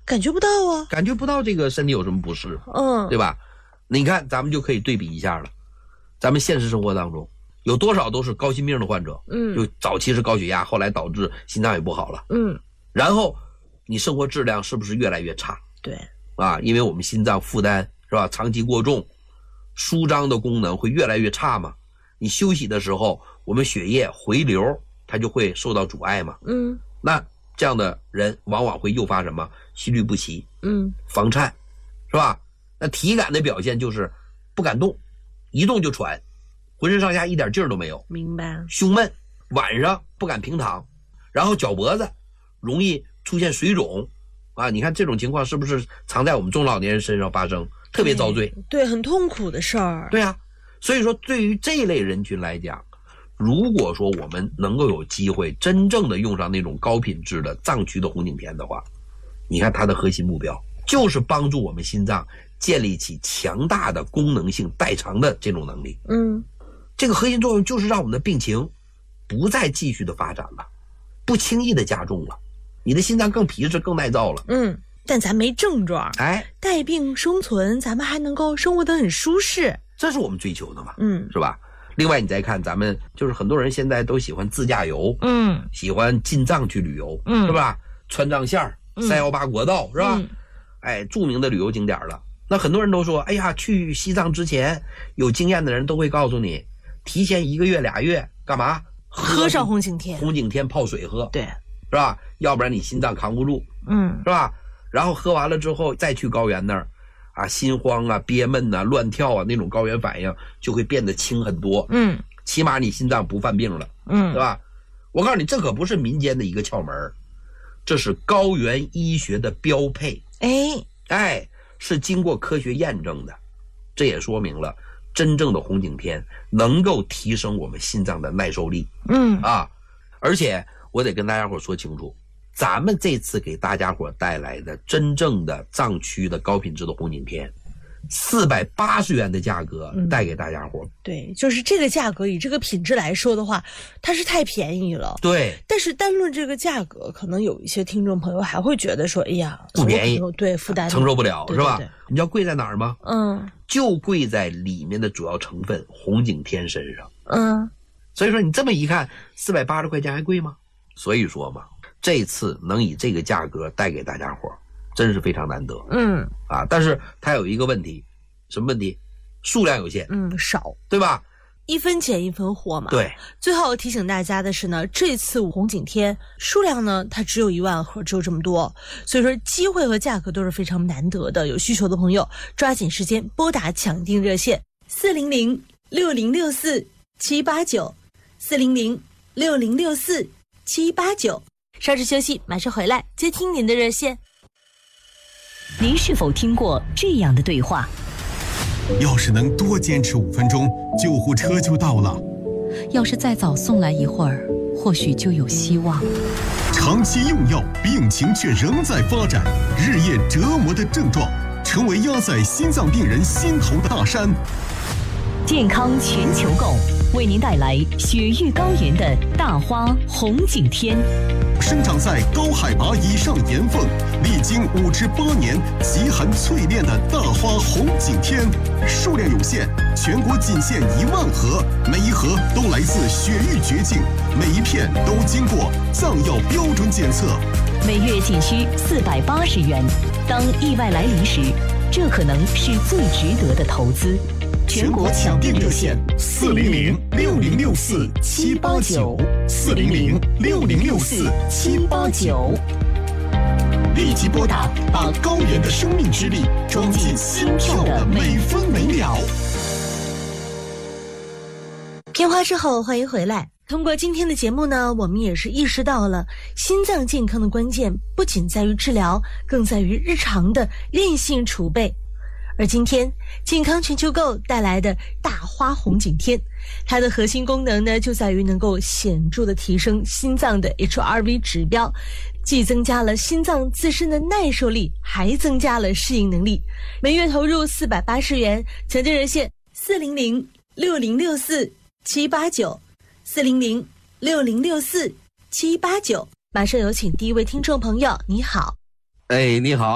感觉不到啊， 感觉不到这个身体有什么不适，对吧？你看咱们就可以对比一下了，咱们现实生活当中有多少都是高心病的患者，就早期是高血压，后来导致心脏也不好了，然后你生活质量是不是越来越差？ 对啊，因为我们心脏负担是吧，长期过重，舒张的功能会越来越差嘛。你休息的时候，我们血液回流它就会受到阻碍嘛。那这样的人往往会诱发什么？心律不齐，房颤，是吧？那体感的表现就是不敢动，一动就喘，浑身上下一点劲儿都没有。 明白。 胸闷，晚上不敢平躺，然后脚脖子容易出现水肿啊！你看这种情况是不是常在我们中老年人身上发生，特别遭罪？ 对，很痛苦的事儿。 对啊，所以说对于这类人群来讲，如果说我们能够有机会真正的用上那种高品质的藏区的红景天的话，你看它的核心目标就是帮助我们心脏建立起强大的功能性代偿的这种能力。这个核心作用就是让我们的病情不再继续的发展了，不轻易的加重了，你的心脏更皮实更耐造了。 但咱没症状，带病生存，咱们还能够生活得很舒适， 这是我们追求的嘛，是吧？另外你再看咱们就是很多人现在都喜欢自驾游，喜欢进藏去旅游，是吧？川藏线318国道，是吧？著名的旅游景点了。那很多人都说，哎呀，去西藏之前有经验的人都会告诉你，提前1个月2月干嘛？ 喝上红景天， 红景天泡水喝， 对， 是吧？要不然你心脏扛不住，是吧？然后喝完了之后再去高原那儿啊，心慌啊、憋闷啊、乱跳啊，那种高原反应就会变得轻很多，起码你心脏不犯病了，对吧？我告诉你，这可不是民间的一个窍门，这是高原医学的标配，是经过科学验证的。这也说明了真正的红景天能够提升我们心脏的耐受力，而且我得跟大家伙说清楚，咱们这次给大家伙带来的真正的藏区的高品质的红景天，480元的价格带给大家伙。 对，就是这个价格以这个品质来说的话，它是太便宜了。 对， 但是单论这个价格，可能有一些听众朋友还会觉得说，哎呀， 不便宜， 对，负担承受不了， 对是吧？ 对对， 你知道贵在哪儿吗？就贵在里面的主要成分红景天身上。所以说你这么一看，480块钱还贵吗？所以说嘛，这次能以这个价格带给大家伙，真是非常难得。但是它有一个问题，什么问题？数量有限， 少， 对吧？ 一分钱一分货嘛。 对。 最后提醒大家的是呢，这次红景天数量呢，它只有1万盒，只有这么多，所以说机会和价格都是非常难得的。有需求的朋友，抓紧时间拨打抢订热线400-6064-789，400-6064-789。稍事休息，马上回来接听您的热线。 您是否听过这样的对话？ 要是能多坚持5分钟，救护车就到了。 要是再早送来一会儿，或许就有希望。 长期用药，病情却仍在发展，日夜折磨的症状，成为压在心脏病人心头的大山。 健康全球购为您带来雪域高原的大花红景天， 生长在高海拔以上岩缝，历经5至8年极寒淬炼的大花红景天，数量有限，全国仅限1万盒，每一盒都来自雪域绝境，每一片都经过藏药标准检测， 每月仅需480元。当意外来临时，这可能是最值得的投资。 全国抢订热线400-6064-789，400-6064-789，立即拨打，把高原的生命之力装进心跳的每分每秒。 片花之后，欢迎回来。通过今天的节目呢，我们也是意识到了心脏健康的关键不仅在于治疗，更在于日常的韧性储备。而今天健康全球购带来的大花红景天，它的核心功能呢，就在于能够显著的提升心脏的 HRV 指标，既增加了心脏自身的耐受力，还增加了适应能力。每月投入480元，抢订热线400-6064-789，400-6064-789。马上有请第一位听众朋友，你好。 你好。